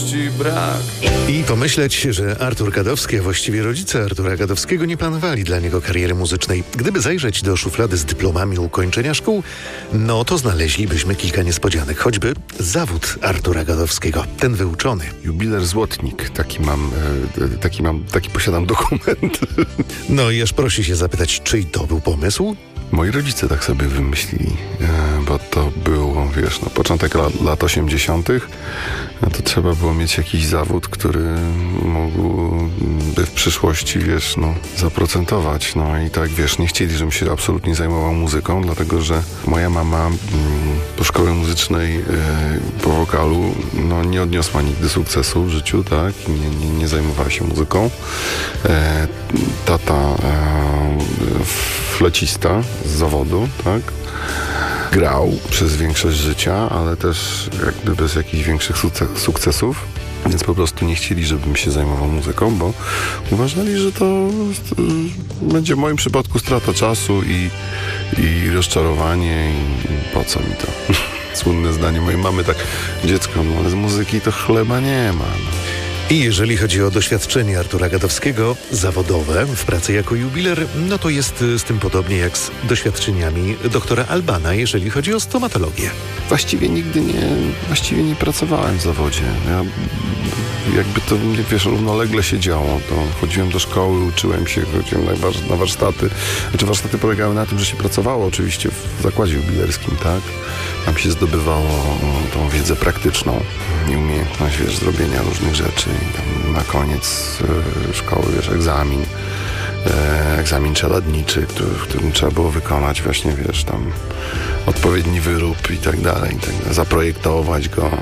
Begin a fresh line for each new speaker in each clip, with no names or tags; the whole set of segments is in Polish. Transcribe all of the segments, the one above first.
miłości brak.
I pomyśleć, że Artur Gadowski, a właściwie rodzice Artura Gadowskiego nie planowali dla niego kariery muzycznej. Gdyby zajrzeć do szuflady z dyplomami ukończenia szkół, no to znaleźlibyśmy kilka niespodzianek. Choćby zawód Artura Gadowskiego, ten wyuczony.
Jubiler złotnik, taki posiadam dokument.
No i aż prosi się zapytać, czyj to był pomysł?
Moi rodzice tak sobie wymyślili, bo to był, wiesz, początek lat 80., no to trzeba było mieć jakiś zawód, który mógłby w przyszłości, wiesz, zaprocentować. No i tak, wiesz, nie chcieli, żebym się absolutnie zajmował muzyką, dlatego że moja mama po szkole muzycznej, po wokalu, nie odniosła nigdy sukcesu w życiu, tak? Nie zajmowała się muzyką. Tata flecista z zawodu, tak? Grał przez większość życia, ale też jakby bez jakichś większych sukcesów, więc po prostu nie chcieli, żebym się zajmował muzyką, bo uważali, że to będzie w moim przypadku strata czasu i rozczarowanie i po co mi to? Słynne zdanie mojej mamy, tak, dziecko, ale z muzyki to chleba nie ma.
I jeżeli chodzi o doświadczenie Artura Gadowskiego zawodowe w pracy jako jubiler, no to jest z tym podobnie jak z doświadczeniami doktora Albana, jeżeli chodzi o stomatologię.
Właściwie nigdy nie pracowałem w zawodzie. Ja jakby to, wiesz, równolegle się działo. To chodziłem do szkoły, uczyłem się, chodziłem na warsztaty. Znaczy warsztaty polegały na tym, że się pracowało oczywiście w zakładzie jubilerskim, tak? Tam się zdobywało tą wiedzę praktyczną i umiejętność, wiesz, zrobienia różnych rzeczy. I tam na koniec szkoły, wiesz, egzamin czeladniczy, w którym trzeba było wykonać właśnie, wiesz, tam odpowiedni wyrób i tak dalej, zaprojektować go.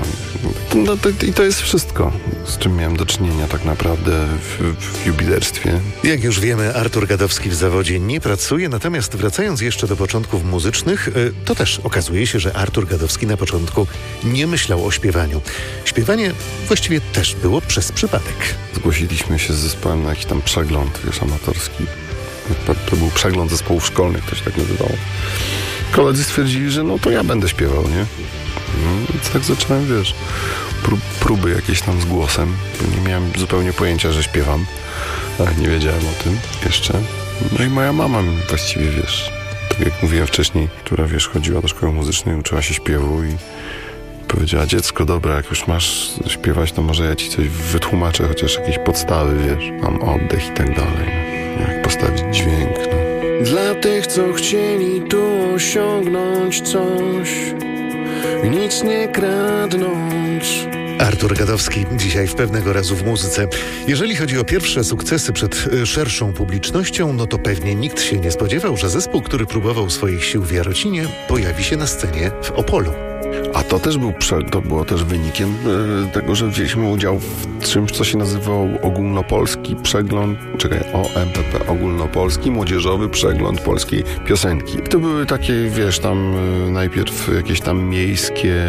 I to jest wszystko, z czym miałem do czynienia tak naprawdę w jubilerstwie.
Jak już wiemy, Artur Gadowski w zawodzie nie pracuje, natomiast wracając jeszcze do początków muzycznych, to też okazuje się, że Artur Gadowski na początku nie myślał o śpiewaniu. Śpiewanie właściwie też było przez przypadek.
Zgłosiliśmy się z zespołem na jakiś tam przegląd, wiesz, amatorski. To był przegląd zespołów szkolnych, to się tak nazywało. Koledzy stwierdzili, że to ja będę śpiewał, nie? Więc tak zacząłem, wiesz, próby jakieś tam z głosem. Nie miałem zupełnie pojęcia, że śpiewam. Nie wiedziałem o tym jeszcze. No i moja mama właściwie, wiesz, tak jak mówiłem wcześniej, która, wiesz, chodziła do szkoły muzycznej, uczyła się śpiewu i powiedziała: dziecko, dobra, jak już masz śpiewać, to może ja ci coś wytłumaczę, chociaż jakieś podstawy, wiesz, mam oddech i tak dalej. Jak postawić dźwięk,
Dla tych, co chcieli tu osiągnąć coś i nic nie kradnąć.
Artur Gadowski dzisiaj w Pewnego razu w muzyce. Jeżeli chodzi o pierwsze sukcesy przed szerszą publicznością, no to pewnie nikt się nie spodziewał, że zespół, który próbował swoich sił w Jarocinie, pojawi się na scenie w Opolu.
A to było też wynikiem tego, że wzięliśmy udział w czymś, co się nazywało ogólnopolski przegląd, OMPP, ogólnopolski młodzieżowy przegląd polskiej piosenki. I to były takie, wiesz, tam najpierw jakieś tam miejskie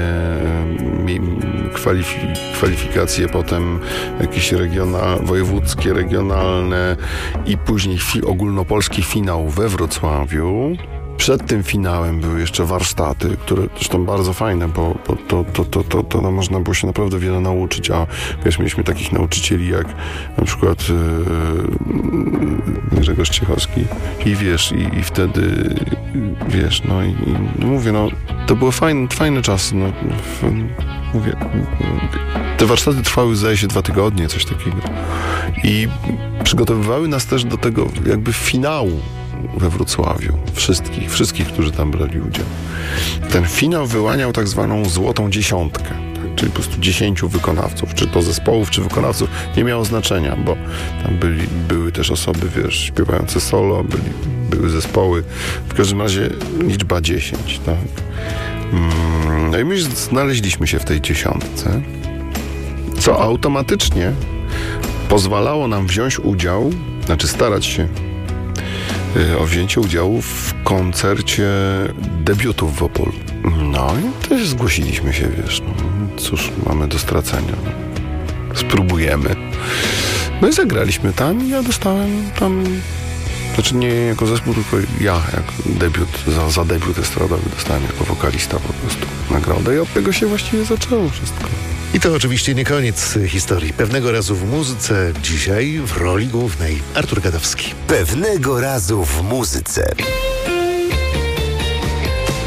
kwalifikacje, potem jakieś wojewódzkie, regionalne i później ogólnopolski finał we Wrocławiu. Przed tym finałem były jeszcze warsztaty, które zresztą bardzo fajne, bo to można było się naprawdę wiele nauczyć, a wiesz, mieliśmy takich nauczycieli jak na przykład Grzegorz Ciechowski i wiesz, i wtedy wiesz, mówię, to były fajne czasy, mówię, te warsztaty trwały, zdaje się, 2 tygodnie, coś takiego i przygotowywały nas też do tego jakby finału we Wrocławiu. Wszystkich, którzy tam brali udział. Ten finał wyłaniał tak zwaną złotą dziesiątkę, tak? Czyli po prostu 10 wykonawców, czy to zespołów, czy wykonawców, nie miało znaczenia, bo tam były też osoby, wiesz, śpiewające solo, były zespoły, w każdym razie liczba 10, tak? No i my znaleźliśmy się w tej 10, co automatycznie pozwalało nam wziąć udział, starać się o wzięcie udziału w koncercie debiutów w Opolu. No i też zgłosiliśmy się, wiesz, cóż mamy do stracenia. Spróbujemy. No i zagraliśmy tam i ja dostałem tam, nie jako zespół, tylko ja jak debiut, za debiut estradowy dostałem jako wokalista po prostu nagrodę i od tego się właściwie zaczęło wszystko.
I to oczywiście nie koniec historii. Pewnego razu w muzyce, dzisiaj w roli głównej Artur Gadowski.
Pewnego razu w muzyce.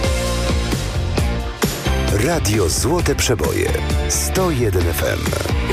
Radio Złote Przeboje 101 FM.